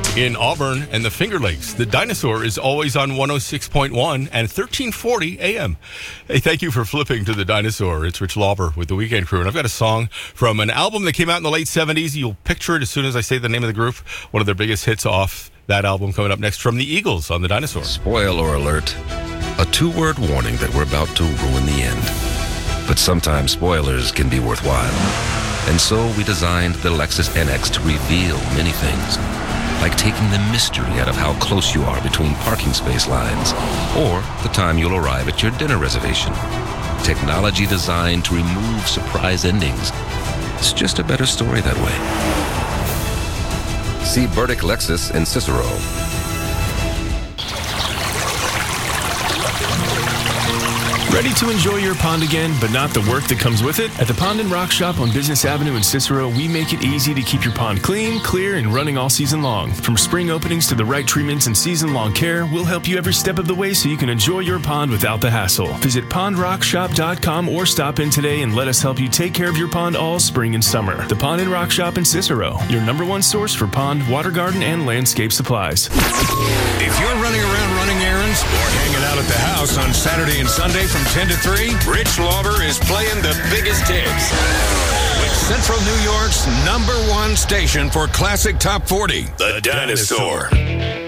in Auburn and the Finger Lakes. The Dinosaur is always on 106.1 and 1340 AM. Hey, thank you for flipping to the Dinosaur. It's Rich Lauber with the Weekend Crew, and I've got a song from an album that came out in the late 70s. You'll picture it as soon as I say the name of the group. One of their biggest hits off that album coming up next from the Eagles on the Dinosaur. Spoiler alert. A 2-word warning that we're about to ruin the end. But sometimes spoilers can be worthwhile. And so we designed the Lexus NX to reveal many things, like taking the mystery out of how close you are between parking space lines, or the time you'll arrive at your dinner reservation. Technology designed to remove surprise endings. It's just a better story that way. See Burdick Lexus in Cicero. Ready to enjoy your pond again, but not the work that comes with it? At the Pond & Rock Shop on Business Avenue in Cicero, we make it easy to keep your pond clean, clear, and running all season long. From spring openings to the right treatments and season-long care, we'll help you every step of the way so you can enjoy your pond without the hassle. Visit pondrockshop.com or stop in today and let us help you take care of your pond all spring and summer. The Pond & Rock Shop in Cicero, your #1 source for pond, water garden, and landscape supplies. If you're running around running errands or hanging out at the house on Saturday and Sunday from 10 to 3, Rich Lauber is playing the biggest hits with Central New York's #1 station for classic top 40, The Dinosaur.